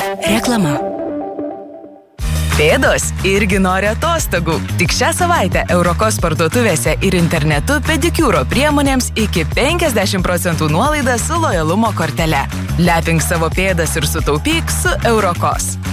Reklama. Pėdos irgi nori atostogų. Tik šią savaitę Eurokos parduotuvėse ir internetu pedikiūro priemonėms iki 50% nuolaida su lojalumo kortele. Lepink savo pėdas ir sutaupyk su Eurokos.